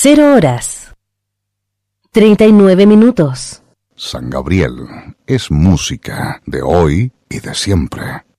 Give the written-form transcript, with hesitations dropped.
0 horas 39 minutos. San Gabriel es música de hoy y de siempre.